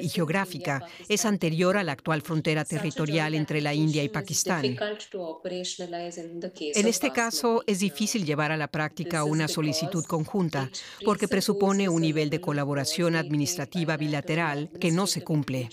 y geográfica. Es anterior a la actual frontera territorial entre la India y Pakistán. En este caso, es difícil llevar a la práctica una solicitud conjunta porque presupone un nivel de colaboración administrativa bilateral que no se cumple.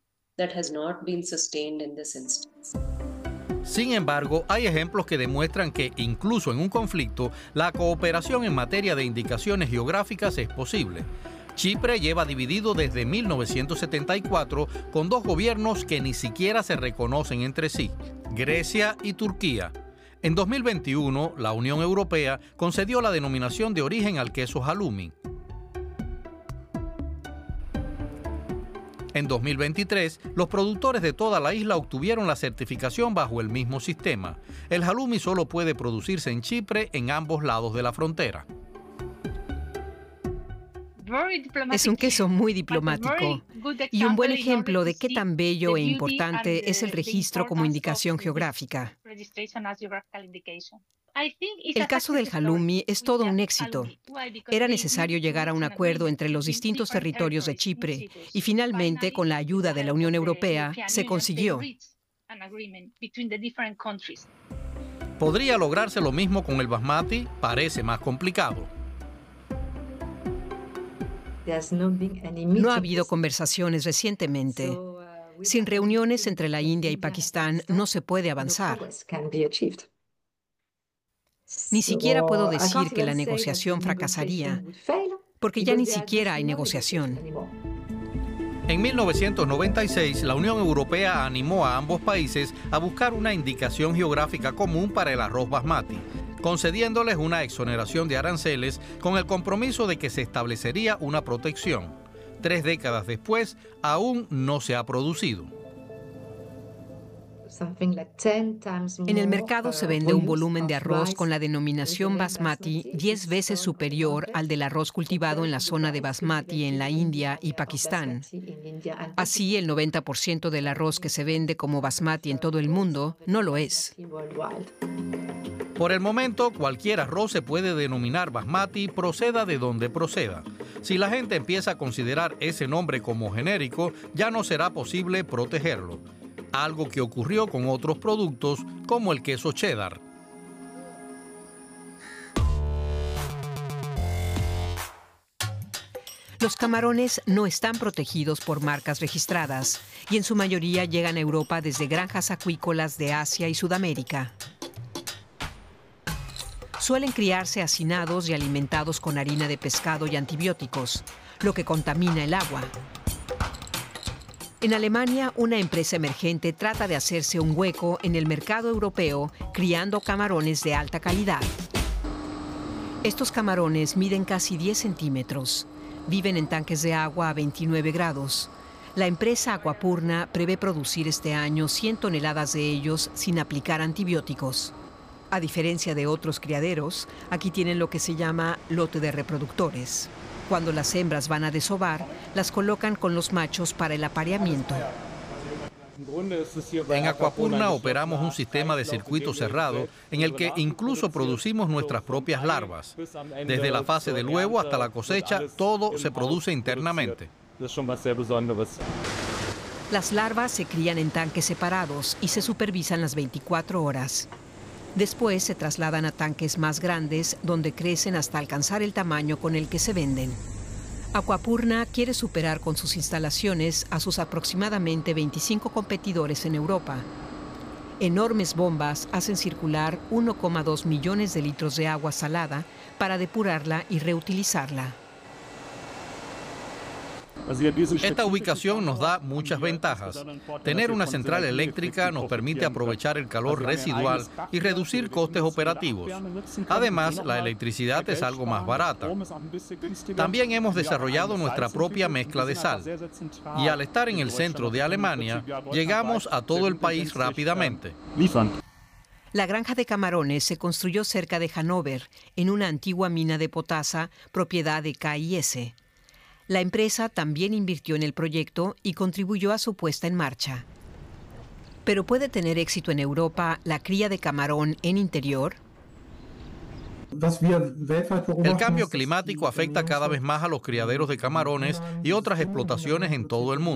Sin embargo, hay ejemplos que demuestran que, incluso en un conflicto, la cooperación en materia de indicaciones geográficas es posible. Chipre lleva dividido desde 1974 con dos gobiernos que ni siquiera se reconocen entre sí, Grecia y Turquía. En 2021, la Unión Europea concedió la denominación de origen al queso halloumi. En 2023, los productores de toda la isla obtuvieron la certificación bajo el mismo sistema. El halloumi solo puede producirse en Chipre en ambos lados de la frontera. Es un queso muy diplomático y un buen ejemplo de qué tan bello e importante es el registro como indicación geográfica. El caso del halloumi es todo un éxito. Era necesario llegar a un acuerdo entre los distintos territorios de Chipre y finalmente, con la ayuda de la Unión Europea, se consiguió. ¿Podría lograrse lo mismo con el basmati? Parece más complicado. No ha habido conversaciones recientemente. Sin reuniones entre la India y Pakistán no se puede avanzar. Ni siquiera puedo decir que la negociación fracasaría, porque ya ni siquiera hay negociación. En 1996, la Unión Europea animó a ambos países a buscar una indicación geográfica común para el arroz basmati, concediéndoles una exoneración de aranceles con el compromiso de que se establecería una protección. 3 décadas después, aún no se ha producido. En el mercado se vende un volumen de arroz con la denominación basmati 10 veces superior al del arroz cultivado en la zona de basmati en la India y Pakistán. Así, el 90% del arroz que se vende como basmati en todo el mundo no lo es. Por el momento, cualquier arroz se puede denominar basmati, proceda de donde proceda. Si la gente empieza a considerar ese nombre como genérico, ya no será posible protegerlo. Algo que ocurrió con otros productos como el queso cheddar. Los camarones no están protegidos por marcas registradas y en su mayoría llegan a Europa desde granjas acuícolas de Asia y Sudamérica. Suelen criarse hacinados y alimentados con harina de pescado y antibióticos, lo que contamina el agua. En Alemania, una empresa emergente trata de hacerse un hueco en el mercado europeo criando camarones de alta calidad. Estos camarones miden casi 10 centímetros. Viven en tanques de agua a 29 grados. La empresa Aquapurna prevé producir este año 100 toneladas de ellos sin aplicar antibióticos. A diferencia de otros criaderos, aquí tienen lo que se llama lote de reproductores. Cuando las hembras van a desovar, las colocan con los machos para el apareamiento. En Aquapurna operamos un sistema de circuito cerrado en el que incluso producimos nuestras propias larvas. Desde la fase del huevo hasta la cosecha, todo se produce internamente. Las larvas se crían en tanques separados y se supervisan las 24 horas. Después se trasladan a tanques más grandes donde crecen hasta alcanzar el tamaño con el que se venden. Aquapurna quiere superar con sus instalaciones a sus aproximadamente 25 competidores en Europa. Enormes bombas hacen circular 1,2 millones de litros de agua salada para depurarla y reutilizarla. Esta ubicación nos da muchas ventajas. Tener una central eléctrica nos permite aprovechar el calor residual y reducir costes operativos. Además, la electricidad es algo más barata. También hemos desarrollado nuestra propia mezcla de sal. Y al estar en el centro de Alemania, llegamos a todo el país rápidamente. La granja de camarones se construyó cerca de Hannover, en una antigua mina de potasa, propiedad de KIS. La empresa también invirtió en el proyecto y contribuyó a su puesta en marcha. ¿Pero puede tener éxito en Europa la cría de camarón en interior? El cambio climático afecta cada vez más a los criaderos de camarones y otras explotaciones en todo el mundo.